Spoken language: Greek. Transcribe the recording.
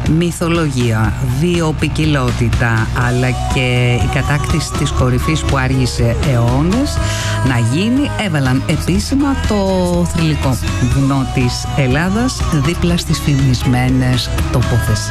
μυθολογία, βιοποικιλότητα, αλλά και η κατάκτηση της κορυφής που άργησε αιώνες να γίνει, έβαλαν επίσημα το θρυλικό βουνό της Ελλάδας δίπλα στις φημισμένες τοποθεσίες.